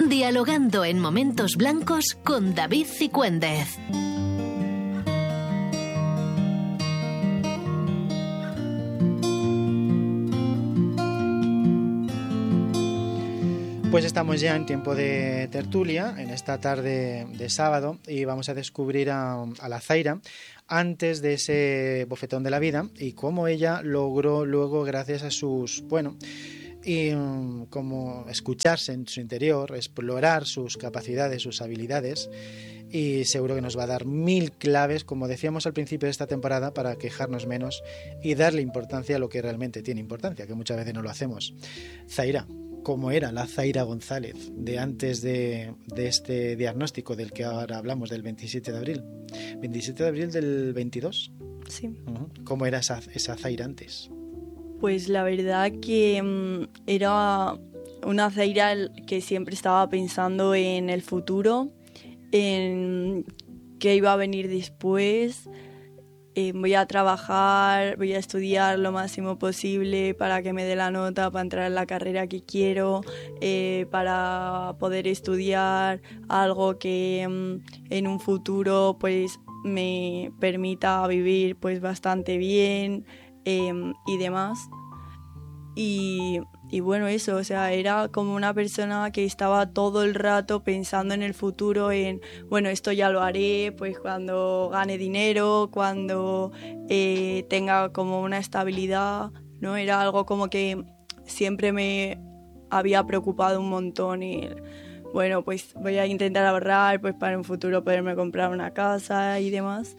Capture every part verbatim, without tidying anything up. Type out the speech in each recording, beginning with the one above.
Dialogando en Momentos Blancos con David Cicúendez. Pues estamos ya en tiempo de tertulia, en esta tarde de sábado, y vamos a descubrir a, a la Zaira antes de ese bofetón de la vida y cómo ella logró luego, gracias a sus, bueno, y um, como escucharse en su interior, explorar sus capacidades, sus habilidades, y seguro que nos va a dar mil claves, como decíamos al principio de esta temporada, para quejarnos menos y darle importancia a lo que realmente tiene importancia, que muchas veces no lo hacemos. Zaira, ¿cómo era la Zaira González de antes de, de este diagnóstico del que ahora hablamos, del veintisiete de abril? ¿veintisiete de abril del veintidós? Sí. Uh-huh. ¿Cómo era esa, esa Zaira antes? Pues la verdad que um, era una Zaira que siempre estaba pensando en el futuro, en qué iba a venir después. Eh, voy a trabajar, voy a estudiar lo máximo posible para que me dé la nota para entrar en la carrera que quiero, eh, para poder estudiar algo que um, en un futuro pues me permita vivir pues bastante bien. Eh, y demás. Y, y bueno, eso, o sea, era como una persona que estaba todo el rato pensando en el futuro, en, bueno, esto ya lo haré, pues cuando gane dinero, cuando eh, tenga como una estabilidad, ¿no? Era algo como que siempre me había preocupado un montón y, bueno, pues voy a intentar ahorrar, pues para en un futuro poderme comprar una casa y demás.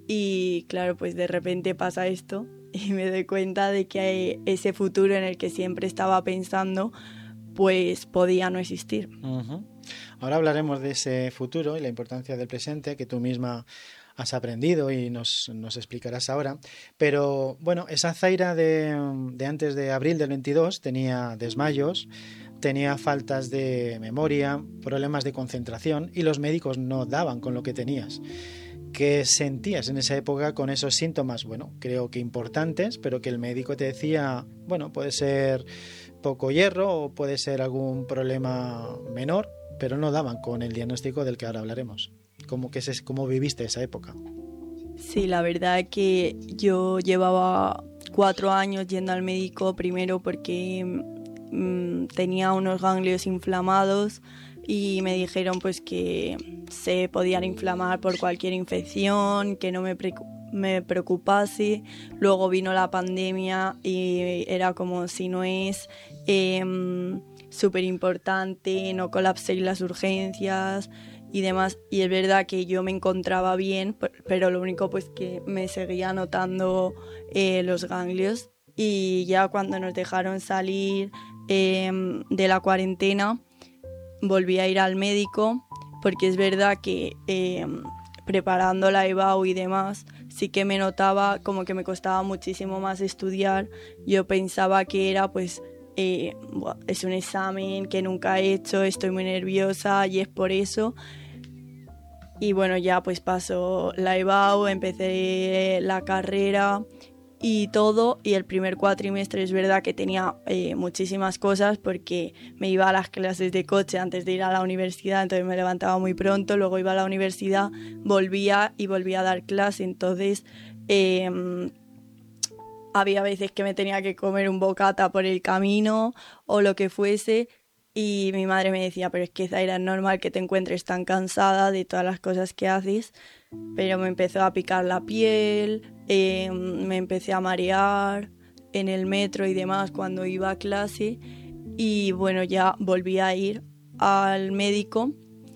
Y claro, pues de repente pasa esto y me doy cuenta de que ese futuro en el que siempre estaba pensando, pues podía no existir. Uh-huh. Ahora hablaremos de ese futuro y la importancia del presente que tú misma has aprendido y nos, nos explicarás ahora. Pero bueno, esa Zaira de, de antes de abril del veintidós tenía desmayos, tenía faltas de memoria, problemas de concentración y los médicos no daban con lo que tenías. ¿Qué sentías en esa época con esos síntomas? Bueno, creo que importantes, pero que el médico te decía, bueno, puede ser poco hierro o puede ser algún problema menor, pero no daban con el diagnóstico del que ahora hablaremos. ¿Cómo, que es, cómo viviste esa época? Sí, la verdad es que yo llevaba cuatro años yendo al médico, primero porque mmm, tenía unos ganglios inflamados y me dijeron pues que se podían inflamar por cualquier infección, que no me, pre- me preocupase. Luego vino la pandemia y era como si no es eh, súper importante, no colapséis las urgencias y demás. Y es verdad que yo me encontraba bien, pero lo único pues que me seguía notando eh, los ganglios. Y ya cuando nos dejaron salir eh, de la cuarentena, volví a ir al médico, porque es verdad que eh, preparando la EBAU y demás, sí que me notaba como que me costaba muchísimo más estudiar. Yo pensaba que era pues, eh, bueno, es un examen que nunca he hecho, estoy muy nerviosa y es por eso. Y bueno, ya pues pasó la EBAU, empecé la carrera y todo, y el primer cuatrimestre es verdad que tenía eh, muchísimas cosas porque me iba a las clases de coche antes de ir a la universidad, entonces me levantaba muy pronto, luego iba a la universidad, volvía y volvía a dar clase, entonces eh, había veces que me tenía que comer un bocata por el camino o lo que fuese. Y mi madre me decía, pero es que Zaira, es normal que te encuentres tan cansada de todas las cosas que haces. Pero me empezó a picar la piel, eh, me empecé a marear en el metro y demás cuando iba a clase. Y bueno, ya volví a ir al médico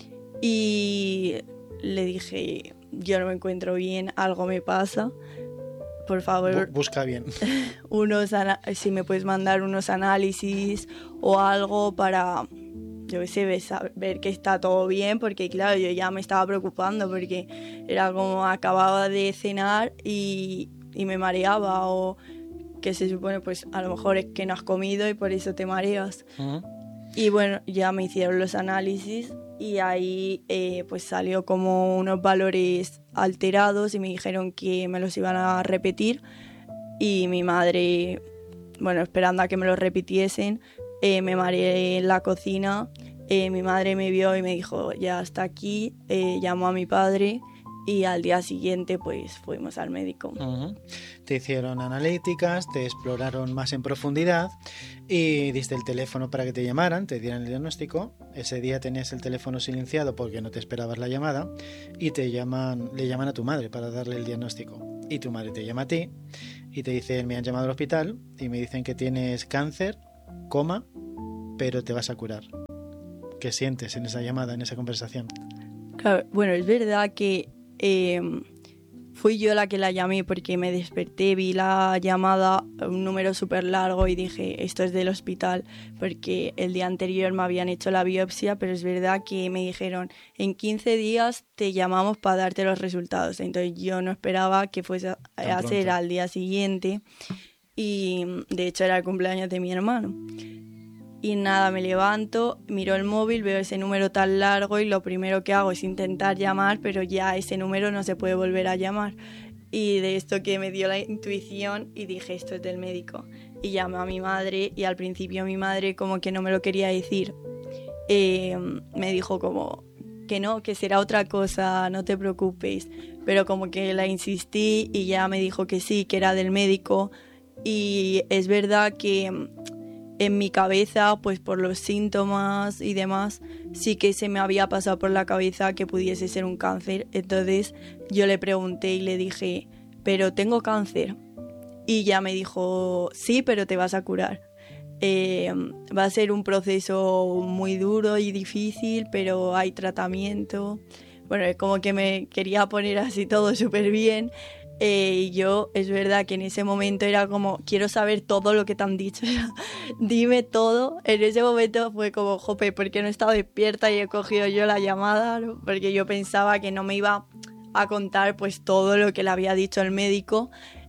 y le dije, yo no me encuentro bien, algo me pasa. Por favor, busca bien. Unos ana- si me puedes mandar unos análisis o algo para, yo qué sé, ver, ver que está todo bien, porque claro, yo ya me estaba preocupando porque era como acababa de cenar y, y me mareaba, o que se supone pues a lo mejor es que no has comido y por eso te mareas. Uh-huh. Y bueno, ya me hicieron los análisis y ahí eh, pues salió como unos valores alterados y me dijeron que me los iban a repetir. Y mi madre, bueno, esperando a que me los repitiesen, eh, me mareé en la cocina, eh, mi madre me vio y me dijo, ya hasta aquí, eh, llamó a mi padre y al día siguiente pues fuimos al médico. Uh-huh. Te hicieron analíticas, te exploraron más en profundidad y diste el teléfono para que te llamaran, te dieran el diagnóstico. Ese día tenías el teléfono silenciado porque no te esperabas la llamada y te llaman, le llaman a tu madre para darle el diagnóstico. Y tu madre te llama a ti y te dicen, me han llamado al hospital y me dicen que tienes cáncer, coma, pero te vas a curar. ¿Qué sientes en esa llamada, en esa conversación? Claro, bueno, es verdad que eh, fui yo la que la llamé porque me desperté, vi la llamada, un número súper largo y dije, esto es del hospital, porque el día anterior me habían hecho la biopsia, pero es verdad que me dijeron, en quince días te llamamos para darte los resultados. Entonces yo no esperaba que fuese a, a ser al día siguiente y de hecho era el cumpleaños de mi hermano. Y nada, me levanto, miro el móvil, veo ese número tan largo y lo primero que hago es intentar llamar, pero ya ese número no se puede volver a llamar. Y de esto que me dio la intuición y dije, esto es del médico. Y llamé a mi madre y al principio mi madre como que no me lo quería decir. Eh, me dijo como que no, que será otra cosa, no te preocupes. Pero como que la insistí y ya me dijo que sí, que era del médico. Y es verdad que en mi cabeza, pues por los síntomas y demás, sí que se me había pasado por la cabeza que pudiese ser un cáncer. Entonces yo le pregunté y le dije, ¿pero tengo cáncer? Y ya me dijo, sí, pero te vas a curar. Eh, va a ser un proceso muy duro y difícil, pero hay tratamiento. Bueno, es como que me quería poner así todo súper bien. Eh, y yo, es verdad que en ese momento era como, quiero saber todo lo que te han dicho, dime todo. En ese momento fue como, jope, ¿por qué no he estado despierta y he cogido yo la llamada? ¿No? Porque yo pensaba que no me iba a contar pues todo lo que le había dicho el médico.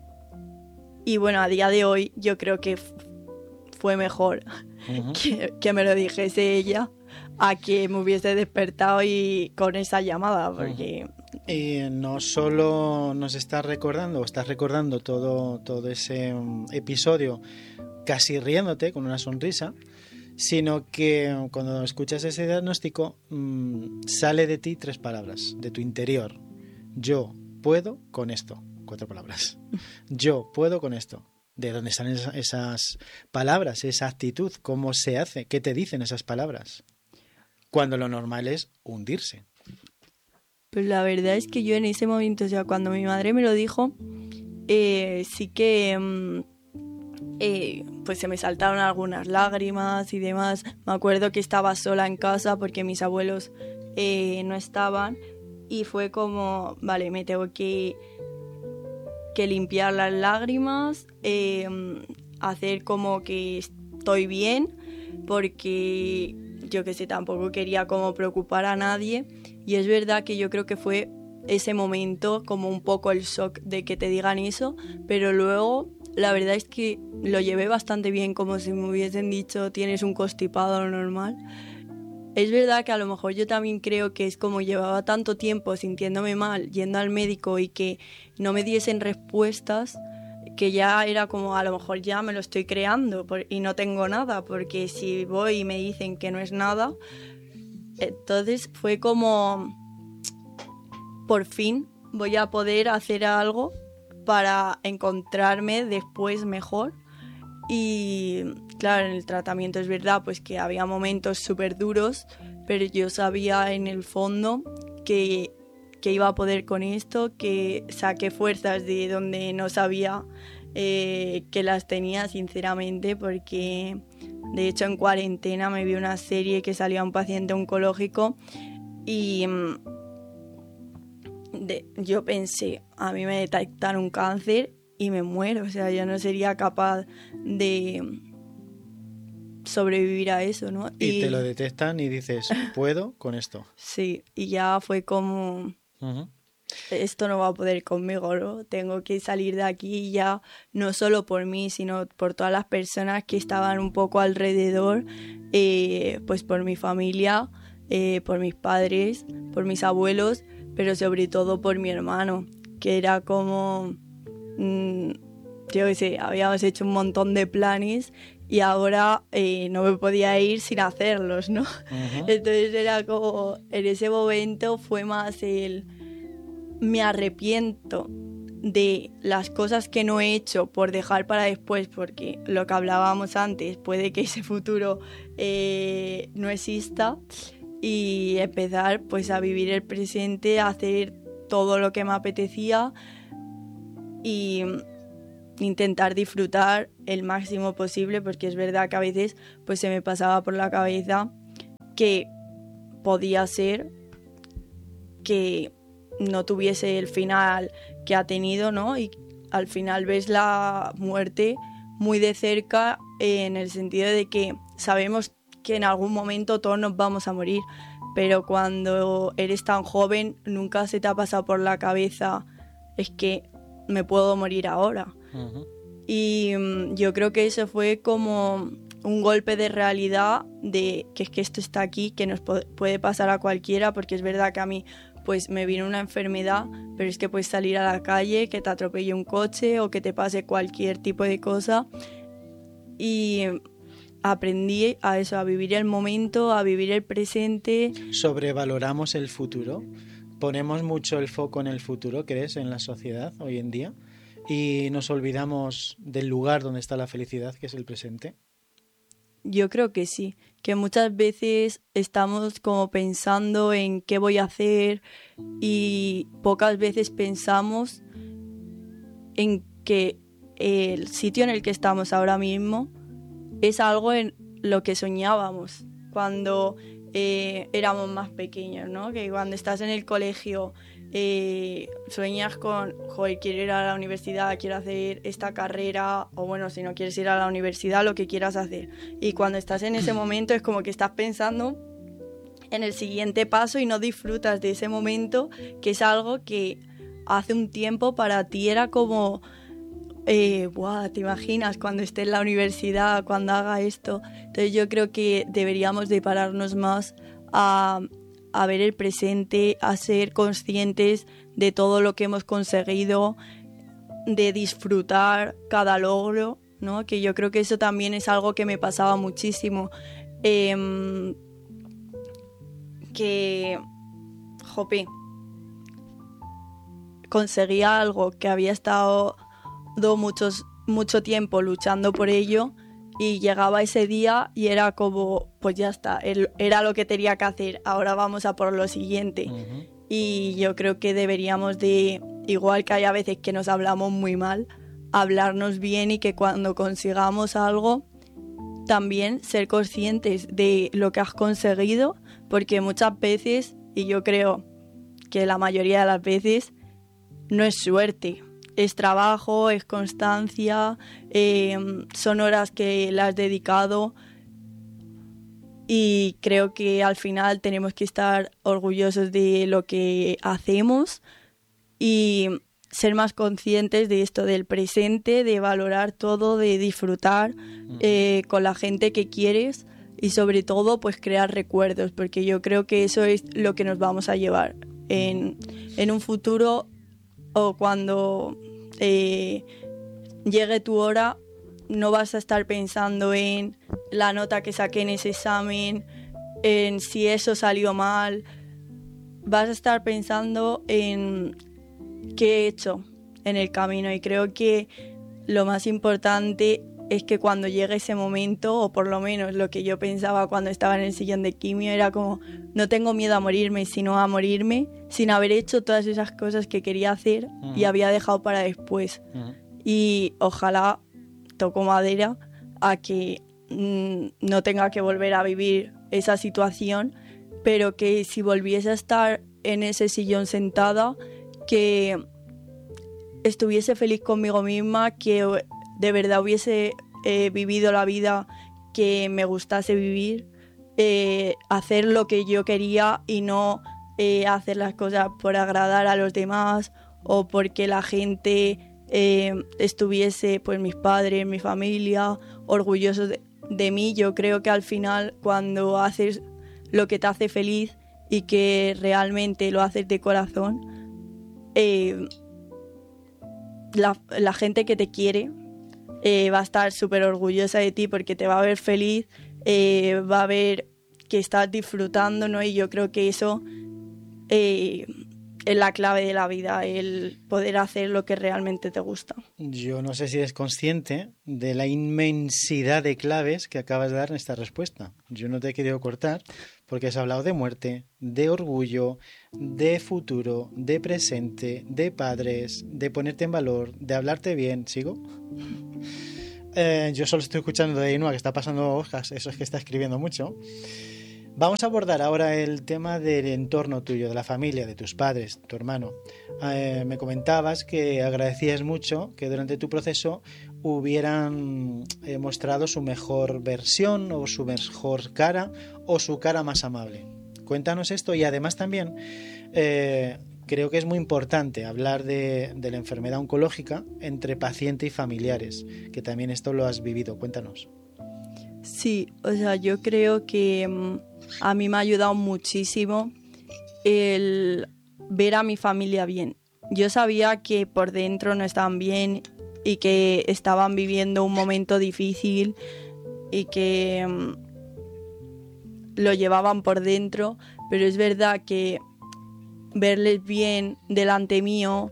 Y bueno, a día de hoy yo creo que f- fue mejor uh-huh. que, que me lo dijese ella a que me hubiese despertado y con esa llamada, porque... Uh-huh. Y no solo nos estás recordando, o estás recordando todo, todo ese episodio casi riéndote con una sonrisa, sino que cuando escuchas ese diagnóstico mmm, sale de ti tres palabras, de tu interior. Yo puedo con esto. Cuatro palabras. Yo puedo con esto. ¿De dónde salen esas palabras, esa actitud? ¿Cómo se hace? ¿Qué te dicen esas palabras? Cuando lo normal es hundirse. Pues la verdad es que yo en ese momento, o sea, cuando mi madre me lo dijo, eh, sí que eh, pues se me saltaron algunas lágrimas y demás. Me acuerdo que estaba sola en casa porque mis abuelos eh, no estaban y fue como, vale, me tengo que, que limpiar las lágrimas, eh, hacer como que estoy bien, porque yo que sé, tampoco quería como preocupar a nadie. Y es verdad que yo creo que fue ese momento como un poco el shock de que te digan eso, pero luego la verdad es que lo llevé bastante bien, como si me hubiesen dicho tienes un constipado normal. Es verdad que a lo mejor yo también creo que es como llevaba tanto tiempo sintiéndome mal, yendo al médico y que no me diesen respuestas, que ya era como a lo mejor ya me lo estoy creando por, y no tengo nada, porque si voy y me dicen que no es nada, entonces fue como por fin voy a poder hacer algo para encontrarme después mejor. Y claro, en el tratamiento es verdad pues que había momentos súper duros, pero yo sabía en el fondo que, que iba a poder con esto, que saqué fuerzas de donde no sabía eh, que las tenía, sinceramente, porque de hecho en cuarentena me vi una serie que salía un paciente oncológico y de, yo pensé, a mí me detectan un cáncer y me muero, o sea, yo no sería capaz de sobrevivir a eso, ¿no? Y, y te lo detectan y dices, puedo con esto. Sí, y ya fue como, uh-huh. esto no va a poder conmigo, ¿no? Tengo que salir de aquí ya, no solo por mí, sino por todas las personas que estaban un poco alrededor, eh, pues por mi familia, eh, por mis padres, por mis abuelos, pero sobre todo por mi hermano, que era como... yo qué sé, habíamos hecho un montón de planes y ahora eh, no me podía ir sin hacerlos, ¿no? Uh-huh. Entonces era como, en ese momento fue más el, me arrepiento de las cosas que no he hecho por dejar para después, porque lo que hablábamos antes, puede que ese futuro eh, no exista, y empezar pues a vivir el presente, a hacer todo lo que me apetecía y intentar disfrutar el máximo posible, porque es verdad que a veces pues se me pasaba por la cabeza que podía ser que no tuviese el final que ha tenido, ¿no? Y al final ves la muerte muy de cerca, en el sentido de que sabemos que en algún momento todos nos vamos a morir, pero cuando eres tan joven nunca se te ha pasado por la cabeza, es que me puedo morir ahora. Uh-huh. Y um, yo creo que eso fue como un golpe de realidad de que es que esto está aquí, que nos po- puede pasar a cualquiera, porque es verdad que a mí pues me vino una enfermedad, pero es que puedes salir a la calle, que te atropelle un coche o que te pase cualquier tipo de cosa. Y aprendí a eso, a vivir el momento, a vivir el presente. ¿Sobrevaloramos el futuro? ¿Ponemos mucho el foco en el futuro, crees, en la sociedad hoy en día? ¿Y nos olvidamos del lugar donde está la felicidad, que es el presente? Yo creo que sí, que muchas veces estamos como pensando en qué voy a hacer y pocas veces pensamos en que el sitio en el que estamos ahora mismo es algo en lo que soñábamos cuando eh, éramos más pequeños, ¿no? Que cuando estás en el colegio eh, sueñas con, joder, quiero ir a la universidad, quiero hacer esta carrera, o bueno, si no quieres ir a la universidad, lo que quieras hacer. Y cuando estás en ese momento es como que estás pensando en el siguiente paso y no disfrutas de ese momento, que es algo que hace un tiempo para ti era como... Eh, buah, ¿te imaginas cuando esté en la universidad, cuando haga esto? Entonces yo creo que deberíamos de pararnos más a, a ver el presente, a ser conscientes de todo lo que hemos conseguido, de disfrutar cada logro, ¿no? Que yo creo que eso también es algo que me pasaba muchísimo. Eh, que, jope, conseguía algo que había estado... Muchos, mucho tiempo luchando por ello, y llegaba ese día y era como, pues ya está, era lo que tenía que hacer, ahora vamos a por lo siguiente. Uh-huh. Y yo creo que deberíamos de, igual que hay a veces que nos hablamos muy mal, hablarnos bien, y que cuando consigamos algo también ser conscientes de lo que has conseguido, porque muchas veces, y yo creo que la mayoría de las veces, no es suerte. Es trabajo, es constancia, eh, son horas que le has dedicado, y creo que al final tenemos que estar orgullosos de lo que hacemos y ser más conscientes de esto del presente, de valorar todo, de disfrutar eh, con la gente que quieres, y sobre todo pues crear recuerdos, porque yo creo que eso es lo que nos vamos a llevar en, en un futuro, o cuando eh, llegue tu hora. No vas a estar pensando en la nota que saqué en ese examen, en si eso salió mal. Vas a estar pensando en qué he hecho en el camino, y creo que lo más importante es que cuando llegue ese momento, o por lo menos lo que yo pensaba cuando estaba en el sillón de quimio, era como, no tengo miedo a morirme, sino a morirme sin haber hecho todas esas cosas que quería hacer uh-huh. y había dejado para después. Uh-huh. Y ojalá, toco madera, a que mmm, no tenga que volver a vivir esa situación, pero que si volviese a estar en ese sillón sentada, que estuviese feliz conmigo misma, que de verdad hubiese eh, vivido la vida que me gustase vivir, eh, hacer lo que yo quería y no eh, hacer las cosas por agradar a los demás o porque la gente eh, estuviese, pues mis padres, mi familia, orgullosos de, de mí. Yo creo que al final, cuando haces lo que te hace feliz y que realmente lo haces de corazón, eh, la, la gente que te quiere eh, va a estar súper orgullosa de ti porque te va a ver feliz, eh, va a ver que estás disfrutando, ¿no? Y yo creo que eso eh, es la clave de la vida, el poder hacer lo que realmente te gusta. Yo no sé si eres consciente de la inmensidad de claves que acabas de dar en esta respuesta. Yo no te he querido cortar porque has hablado de muerte, de orgullo, de futuro, de presente, de padres, de ponerte en valor, de hablarte bien. ¿Sigo? Eh, yo solo estoy escuchando de Ainhoa que está pasando hojas, eso es que está escribiendo mucho. Vamos a abordar ahora el tema del entorno tuyo, de la familia, de tus padres, tu hermano. Eh, me comentabas que agradecías mucho que durante tu proceso hubieran eh, mostrado su mejor versión o su mejor cara o su cara más amable. Cuéntanos esto y además también eh, creo que es muy importante hablar de, de la enfermedad oncológica entre paciente y familiares, que también esto lo has vivido. Cuéntanos. Sí, o sea, yo creo que um, a mí me ha ayudado muchísimo el ver a mi familia bien. Yo sabía que por dentro no estaban bien y que estaban viviendo un momento difícil y que um, lo llevaban por dentro, pero es verdad que verles bien delante mío,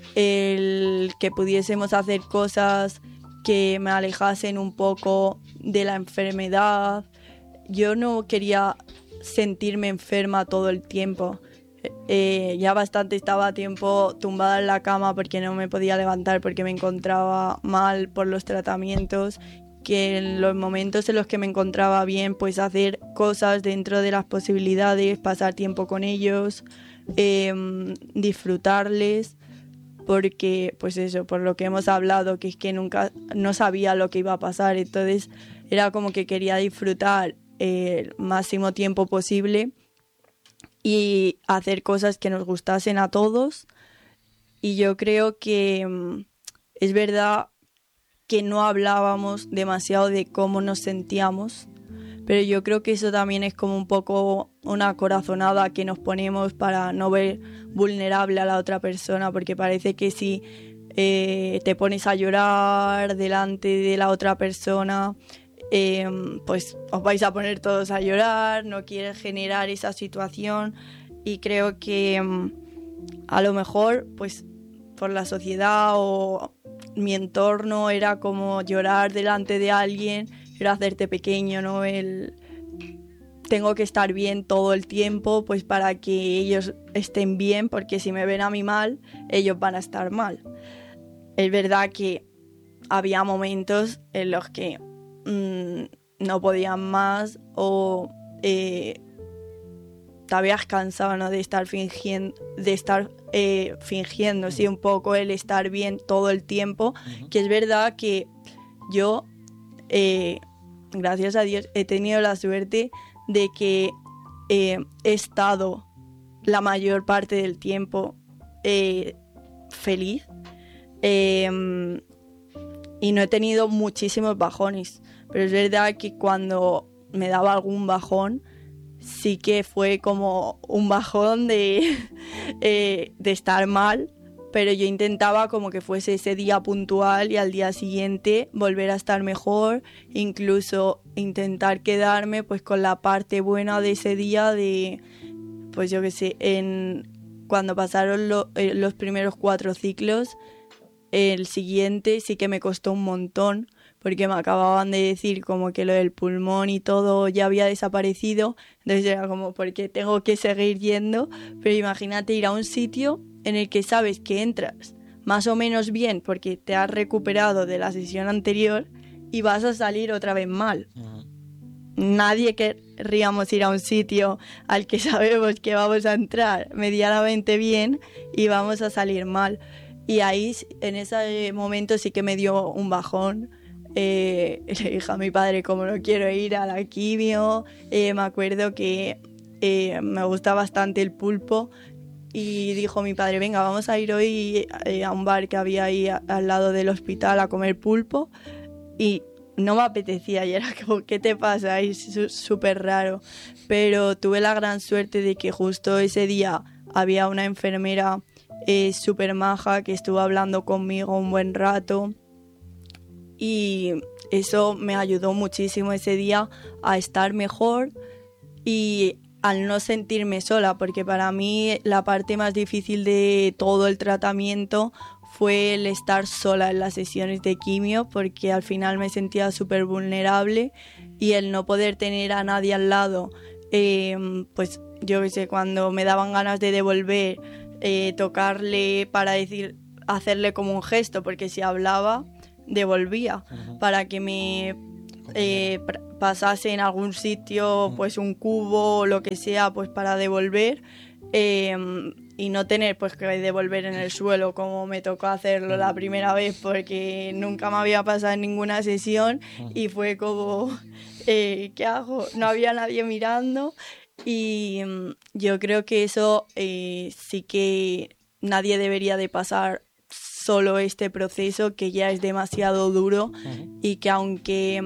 el que pudiésemos hacer cosas que me alejasen un poco de la enfermedad. Yo no quería sentirme enferma todo el tiempo. Eh, ya bastante estaba tiempo tumbada en la cama porque no me podía levantar, porque me encontraba mal por los tratamientos, que en los momentos en los que me encontraba bien, pues hacer cosas dentro de las posibilidades, pasar tiempo con ellos, eh, disfrutarles. Porque, pues eso, por lo que hemos hablado, que es que nunca, no sabía lo que iba a pasar, entonces era como que quería disfrutar el máximo tiempo posible y hacer cosas que nos gustasen a todos. Y yo creo que mm, es verdad que no hablábamos demasiado de cómo nos sentíamos, pero yo creo que eso también es como un poco una corazonada que nos ponemos para no ver vulnerable a la otra persona, porque parece que si eh, te pones a llorar delante de la otra persona, eh, pues os vais a poner todos a llorar, no quieres generar esa situación, y creo que um, a lo mejor pues por la sociedad o mi entorno era como llorar delante de alguien, era hacerte pequeño, ¿no? El tengo que estar bien todo el tiempo pues para que ellos estén bien, porque si me ven a mí mal, ellos van a estar mal. Es verdad que había momentos en los que mmm, no podían más o eh, te habías cansado, ¿no? de estar fingiendo, de estar eh, fingiendo, sí, un poco el estar bien todo el tiempo, uh-huh. Que es verdad que yo eh, gracias a Dios he tenido la suerte de que eh, he estado la mayor parte del tiempo eh, feliz eh, y no he tenido muchísimos bajones, pero es verdad que cuando me daba algún bajón sí que fue como un bajón de, eh, de estar mal, pero yo intentaba como que fuese ese día puntual y al día siguiente volver a estar mejor, incluso intentar quedarme pues con la parte buena de ese día, de pues yo qué sé, en cuando pasaron lo, eh, los primeros cuatro ciclos, el siguiente sí que me costó un montón, porque me acababan de decir como que lo del pulmón y todo ya había desaparecido, entonces era como, ¿por qué tengo que seguir yendo? Pero imagínate ir a un sitio en el que sabes que entras más o menos bien porque te has recuperado de la sesión anterior y vas a salir otra vez mal. Uh-huh. Nadie querríamos ir a un sitio al que sabemos que vamos a entrar medianamente bien y vamos a salir mal. Y ahí, en ese momento, sí que me dio un bajón. Eh, le dije a mi padre como no quiero ir a la quimio. Eh, me acuerdo que eh, me gusta bastante el pulpo y dijo mi padre, venga, vamos a ir hoy eh, a un bar que había ahí a, al lado del hospital a comer pulpo, y no me apetecía y era como, ¿qué te pasa? Y es súper raro, pero tuve la gran suerte de que justo ese día había una enfermera eh, súper maja que estuvo hablando conmigo un buen rato. y eso me ayudó muchísimo ese día a estar mejor y al no sentirme sola, porque para mí la parte más difícil de todo el tratamiento fue el estar sola en las sesiones de quimio, porque al final me sentía súper vulnerable y el no poder tener a nadie al lado, eh, pues yo qué sé, cuando me daban ganas de devolver, eh, tocarle para decir, hacerle como un gesto, porque si hablaba, devolvía, uh-huh. para que me eh, pasase en algún sitio, uh-huh. pues un cubo o lo que sea, pues para devolver, eh, y no tener pues que devolver en el suelo como me tocó hacerlo la primera vez, porque nunca me había pasado en ninguna sesión y fue como, eh, ¿qué hago? No había nadie mirando y yo creo que eso eh, sí que nadie debería de pasar solo este proceso, que ya es demasiado duro uh-huh. y que aunque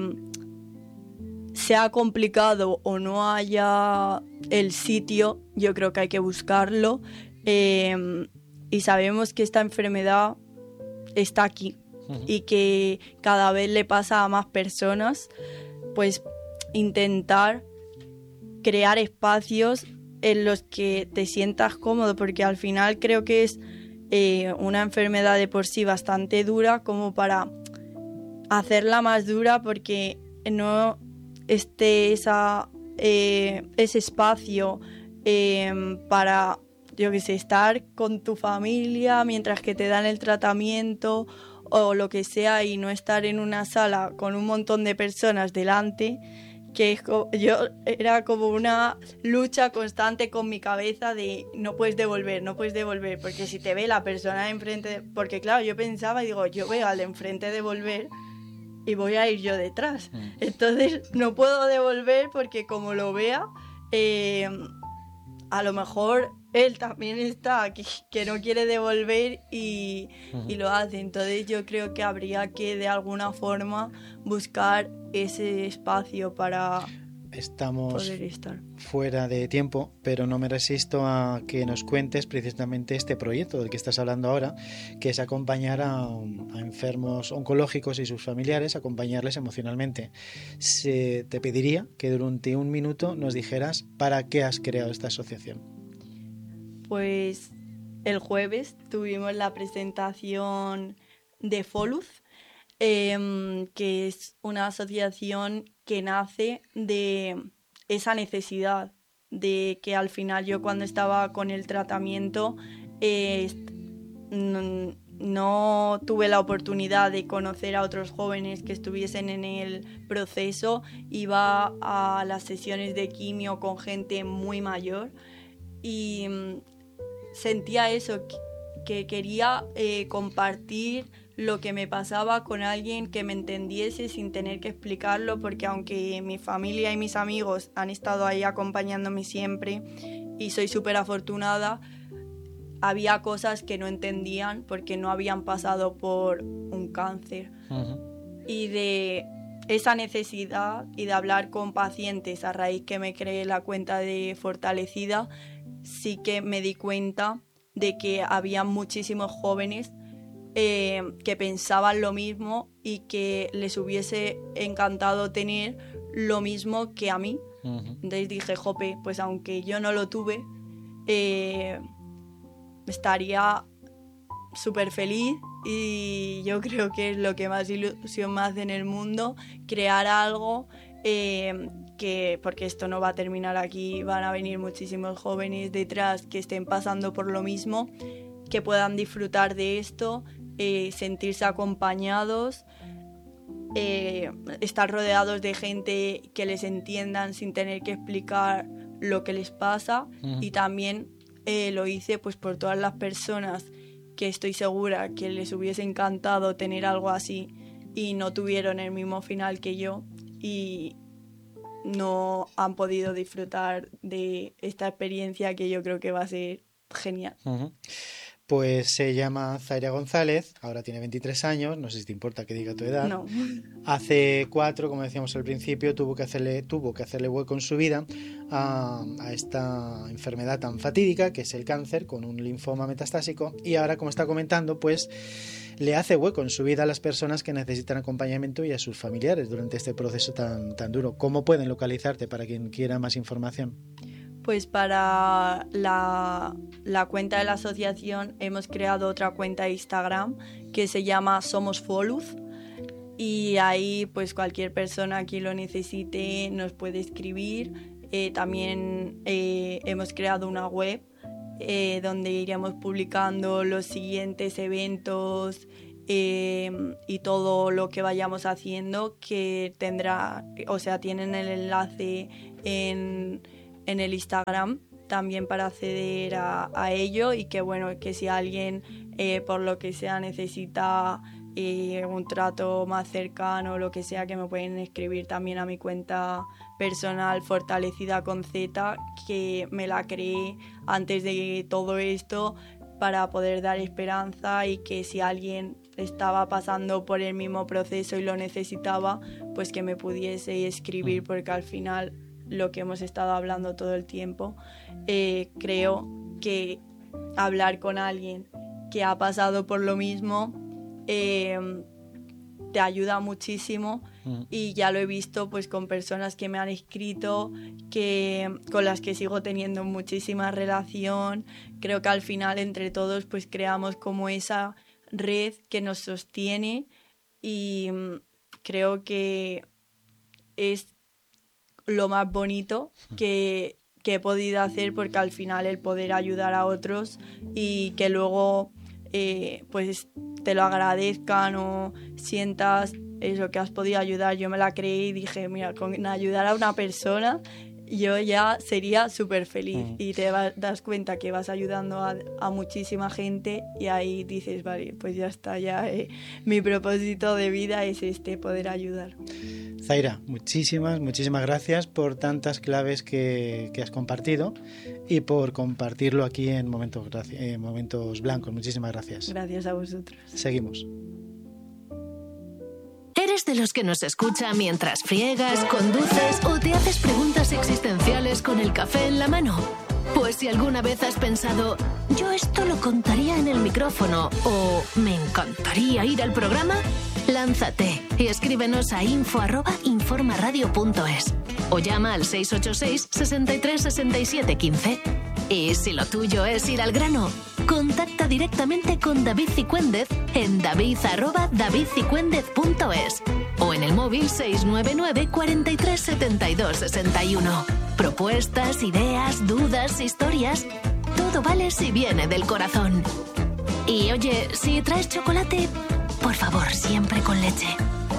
sea complicado o no haya el sitio, yo creo que hay que buscarlo. Eh, y sabemos que esta enfermedad está aquí uh-huh. y que cada vez le pasa a más personas, pues intentar crear espacios en los que te sientas cómodo, porque al final creo que es eh, una enfermedad de por sí bastante dura, como para hacerla más dura, porque no esté esa, eh, ese espacio eh, para, yo qué sé, estar con tu familia mientras que te dan el tratamiento o lo que sea, y no estar en una sala con un montón de personas delante, que es como, yo era como una lucha constante con mi cabeza de no puedes devolver, no puedes devolver, porque si te ve la persona de enfrente, porque claro, yo pensaba y digo, yo veo al de enfrente devolver y voy a ir yo detrás, entonces no puedo devolver porque como lo vea, eh, a lo mejor él también está, que, que no quiere devolver y, uh-huh. y lo hace. Entonces yo creo que habría que de alguna forma buscar ese espacio para Estamos poder estar. Fuera de tiempo, pero no me resisto a que nos cuentes precisamente este proyecto del que estás hablando ahora, que es acompañar a, a enfermos oncológicos y sus familiares, acompañarles emocionalmente. Se, te pediría que durante un minuto nos dijeras para qué has creado esta asociación. Pues el jueves tuvimos la presentación de Foluz, eh, que es una asociación que nace de esa necesidad de que al final yo cuando estaba con el tratamiento eh, no, no tuve la oportunidad de conocer a otros jóvenes que estuviesen en el proceso. Iba a las sesiones de quimio con gente muy mayor y sentía eso, que quería eh, compartir lo que me pasaba con alguien que me entendiese sin tener que explicarlo, porque aunque mi familia y mis amigos han estado ahí acompañándome siempre y soy súper afortunada, había cosas que no entendían porque no habían pasado por un cáncer. Uh-huh. Y de esa necesidad y de hablar con pacientes a raíz que me creé la cuenta de Fortalecida, sí que me di cuenta de que había muchísimos jóvenes eh, que pensaban lo mismo y que les hubiese encantado tener lo mismo que a mí. Uh-huh. Entonces dije, jope, pues aunque yo no lo tuve, eh, estaría súper feliz, y yo creo que es lo que más ilusión me hace en el mundo, crear algo eh, que, porque esto no va a terminar aquí, van a venir muchísimos jóvenes detrás que estén pasando por lo mismo, que puedan disfrutar de esto, eh, sentirse acompañados, eh, estar rodeados de gente que les entiendan sin tener que explicar lo que les pasa. Uh-huh. Y también eh, lo hice pues por todas las personas que estoy segura que les hubiese encantado tener algo así y no tuvieron el mismo final que yo y no han podido disfrutar de esta experiencia, que yo creo que va a ser genial. Uh-huh. Pues se llama Zaira González, ahora tiene veintitrés años, no sé si te importa que diga tu edad. No. Hace cuatro, como decíamos al principio, tuvo que hacerle, tuvo que hacerle hueco en su vida a, a esta enfermedad tan fatídica que es el cáncer, con un linfoma metastásico, y ahora, como está comentando, pues le hace hueco en su vida a las personas que necesitan acompañamiento y a sus familiares durante este proceso tan, tan duro. ¿Cómo pueden localizarte para quien quiera más información? Pues para la, la cuenta de la asociación hemos creado otra cuenta de Instagram que se llama Somos Foluz, y ahí pues cualquier persona que lo necesite nos puede escribir. Eh, también eh, hemos creado una web eh, donde iremos publicando los siguientes eventos eh, y todo lo que vayamos haciendo, que tendrá, o sea, tienen el enlace en... en el Instagram también para acceder a, a ello, y que bueno, que si alguien eh, por lo que sea necesita eh, un trato más cercano o lo que sea, que me pueden escribir también a mi cuenta personal Fortalecida con Z, que me la creé antes de todo esto para poder dar esperanza, y que si alguien estaba pasando por el mismo proceso y lo necesitaba, pues que me pudiese escribir, porque al final lo que hemos estado hablando todo el tiempo, eh, creo que hablar con alguien que ha pasado por lo mismo eh, te ayuda muchísimo, mm. y ya lo he visto pues con personas que me han escrito, que, con las que sigo teniendo muchísima relación. Creo que al final entre todos pues creamos como esa red que nos sostiene, y mm, creo que es lo más bonito que, que he podido hacer, porque al final el poder ayudar a otros y que luego eh, pues te lo agradezcan o sientas eso, que has podido ayudar. Yo me la creí y dije, mira, con ayudar a una persona yo ya sería súper feliz. Mm. Y te va, das cuenta que vas ayudando a, a muchísima gente, y ahí dices, vale, pues ya está, ya eh, mi propósito de vida es este, poder ayudar. Zaira, muchísimas, muchísimas gracias por tantas claves que, que has compartido y por compartirlo aquí en Momentos, en Momentos Blancos. Muchísimas gracias. Gracias a vosotros. Seguimos. ¿Eres de los que nos escucha mientras friegas, conduces o te haces preguntas existenciales con el café en la mano? Pues si alguna vez has pensado, yo esto lo contaría en el micrófono, o me encantaría ir al programa, lánzate y escríbenos a info arroba informaradio punto es o llama al seis ocho seis, sesenta y tres, sesenta y siete, quince. Y si lo tuyo es ir al grano, contacta directamente con David Cicúendez en david arroba david cicúendez punto es o en el móvil seis nueve nueve, cuarenta y tres, setenta y dos, sesenta y uno. Propuestas, ideas, dudas, historias, todo vale si viene del corazón. Y oye, si traes chocolate, por favor, siempre con leche.